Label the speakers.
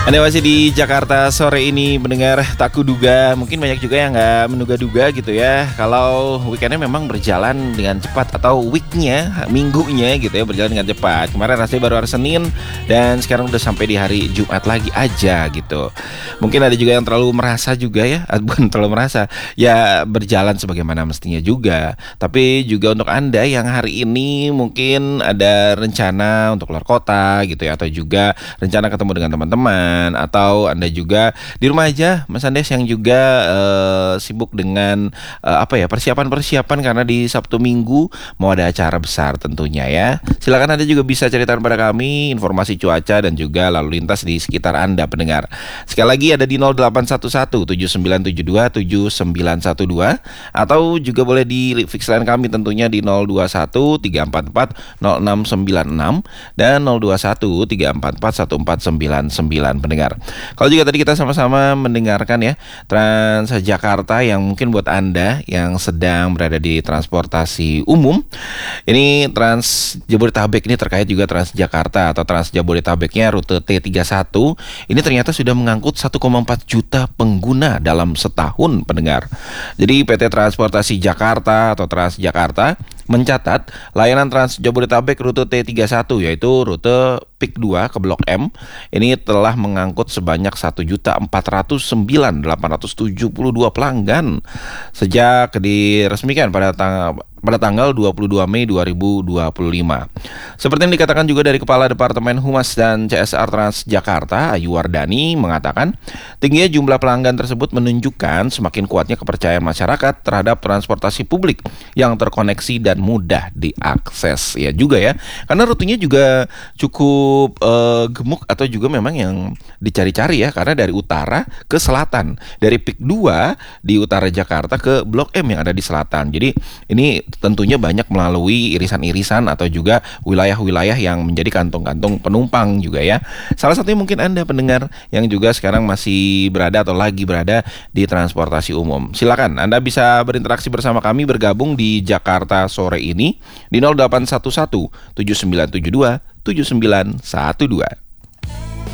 Speaker 1: Anda masih di Jakarta sore ini mendengar tak kuduga. Mungkin banyak juga yang nggak menduga-duga gitu ya, kalau weekendnya memang berjalan dengan cepat, atau weeknya, minggunya gitu ya, berjalan dengan cepat. Kemarin rasanya baru hari Senin dan sekarang udah sampai di hari Jumat lagi aja gitu. Mungkin ada juga yang terlalu merasa juga ya, bukan terlalu merasa, ya berjalan sebagaimana mestinya juga. Tapi juga untuk Anda yang hari ini mungkin ada rencana untuk keluar kota gitu ya, atau juga rencana ketemu dengan teman-teman, atau Anda juga di rumah aja, Mas Andes, yang juga sibuk dengan persiapan-persiapan karena di Sabtu Minggu mau ada acara besar tentunya ya. Silakan Anda juga bisa ceritakan pada kami informasi cuaca dan juga lalu lintas di sekitar Anda pendengar. Sekali lagi ada di 0811 7972 7912, atau juga boleh di fix line kami tentunya di 021 344 0696 dan 021 344 1499 pendengar. Kalau juga tadi kita sama-sama mendengarkan ya Transjakarta, yang mungkin buat Anda yang sedang berada di transportasi umum, ini Trans Jabodetabek ini terkait juga Transjakarta atau Trans Jabodetabeknya rute T31 ini ternyata sudah mengangkut 1,4 juta pengguna dalam setahun pendengar. Jadi PT Transportasi Jakarta atau Transjakarta mencatat layanan Trans Jabodetabek rute T31, yaitu rute PIK 2 ke Blok M, ini telah mengangkut sebanyak 1.409.872 pelanggan sejak diresmikan pada tanggal 22 Mei 2025. Seperti yang dikatakan juga dari Kepala Departemen Humas dan CSR Transjakarta, Ayu Wardani, mengatakan tingginya jumlah pelanggan tersebut menunjukkan semakin kuatnya kepercayaan masyarakat terhadap transportasi publik yang terkoneksi dan mudah diakses. Ya juga ya, karena rutenya juga cukup gemuk atau juga memang yang dicari-cari ya, karena dari utara ke selatan, dari PIK 2 di utara Jakarta ke Blok M yang ada di selatan. Jadi ini tentunya banyak melalui irisan-irisan atau juga wilayah-wilayah yang menjadi kantong-kantong penumpang juga ya. Salah satunya mungkin Anda pendengar yang juga sekarang masih berada atau lagi berada di transportasi umum. Silakan Anda bisa berinteraksi bersama kami, bergabung di Jakarta sore ini di 0811 7972 7912.